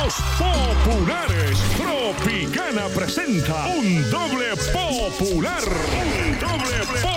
Los populares. Tropicana presenta un doble popular. Un doble